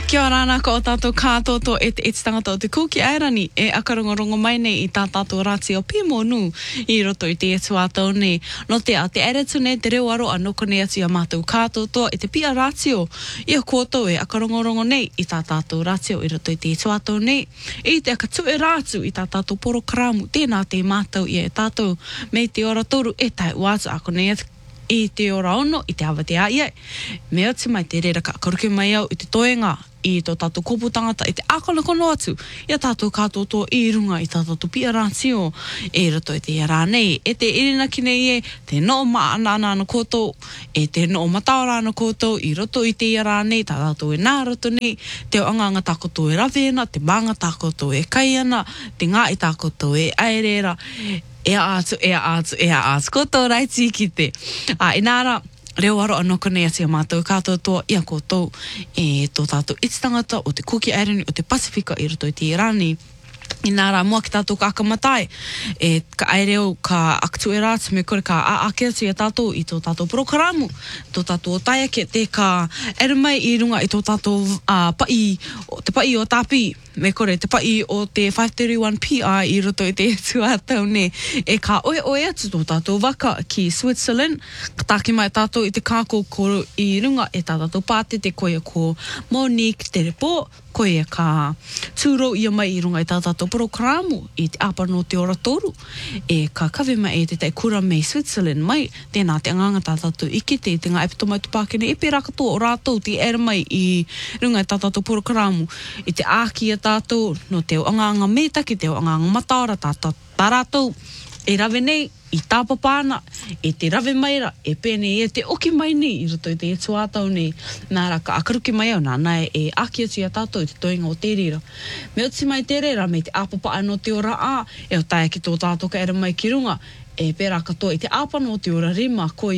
Kia ora naka o tātou kātoto e te tangata o te kuki airani e akarongorongo mai nei I tā tātou rāti o pīmonu I roto I te etu ātou nei. No te a te eretu nei te reo aro anoko nei atu I mātou kātoto e te pia rāti o ia kōtou e akarongorongo nei I tā tātou rāti o I roto I te etu ātou nei. I te aka tue rātu I tā tātou poro karamu tēnā te mātou I e tātou mei te ora toru e tai wātu ako nei atu I te ora ono, I te hawa te aiai. Me atu mai te reira ka akaruke mai au I te toenga, I tō tātou kopu tangata, I te akona kono atu, Ia tātou kātoto I runga I tā tātou pia rāti o, E roto I te ia nei. E te irina ki nei e, te no maana ana koutou, E te no mataora ana koutou, I roto I te ia nei, tā tātou e nā roto nei, Te anganga tākotou e rawe ana, te manga tākotou e kai ana, te ngā I tākotou e aerera, Ea atu, koutou raiti ki te. Inara, reo aro anoko nei ati a mātou kātotoa ia koutou e tō tātou ititangata o te Kuki Airani o te Pasifika I roto I te Irani. Inara, mua ki tātou ka akamatai, ka aereo ka aktu e rātu me kore ka aake atu I a tātou I tō tātou prokaramu, tō tātou o taiake te ka erumai I runga I tō tātou te pai o tāpi, me kore te pai o te 531 PI I roto I te etu ātau ne, e ka oe atu tō tātou waka ki Switzerland, ka tāki mai tātou I te kāko koro I runga e tā tātou pāte te koia ko Monique Terepo, koia ka tūro ia mai I runga I tā tātou prokaramu I te apano te ora toru, e ka kawe mai e te tai kura mei Switzerland mai, tēnā te anganga tā tātou ikite I te ngā epito mai tupākene, e pērā katoa o rātou te era mai I runga I tā tātou prokaramu, I te āki a tātou, no te anganga mētaki, te anganga mataora, tā rātou, e rawe nei, I tāpapāna, e te rawe maira, e pēne e te oki mai nei, I roto I te etu ātau nei, nāra ka akaruki mai au, nānai e aki atu I a tātou I te toinga o te rira. Me oti mai te reira, me te āpapa no te ora ā, e o taia ki tō tātou ka era mai ki runga, e pērā katoa I te āpano o te ora rima, ko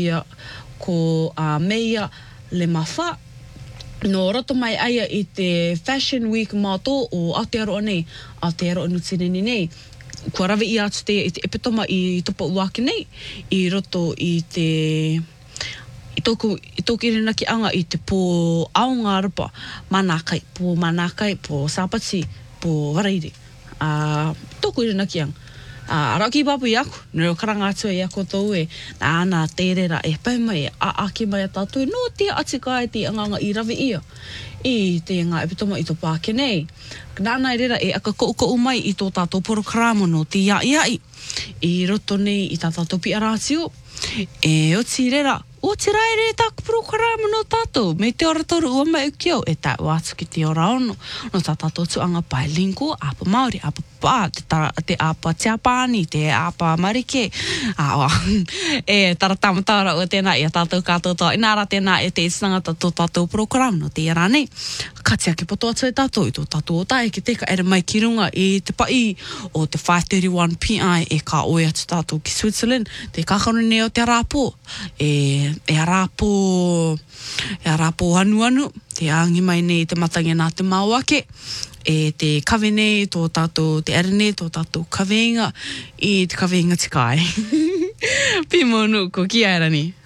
Meia Le Mawha, no roto mai aia I te Fashion Week mātō o Aotearoa nei, Aotearoa Nutireni nei, kua rawe I atu te epitoma I topa uake nei, I roto I te I tōku irina ki anga I te pō aonga rapa, manakai, pō sāpati, pō warairi. Tōku irina ki anga. Araki papu I aku, nero karanga atua I ako tau e, nā tērera e pai mai, aki mai a tātou, no te atikai te anganga I rawe ia, I te ngā epitoma I tō pāke nei. Nānai rera e aka kou mai I tō tātou porokaramo no te iai, I roto nei I tā tātou pia rātio, e oti rera, o te rai re tāku porokaramo no tātou, me te ora toru ua mai ukiau, e tā wātu ki te ora ono, no tā tātou tuanga bilingual, apa Māori, apa pā, te apa Tiapāni, te apa Marike, e taratamataura o tēnā I a tātou kātotoa, inara tēnā e te isangata tō tātou porokaramo no te ia rānei, katia ki poto atu e tātou I tō tātou o tae ki te ka ere mai ki runga I te pai o te 531 PI e ka oe atu tātou ki Switzerland, te kakaro nei o te rāpō, e rāpō anu, te angi mai nei te matangi nā te mauake, e te kawe nei tō tātou, te ere nei tō tātou kaweinga, I te kaweinga tikai. Pimonu ko ki airani.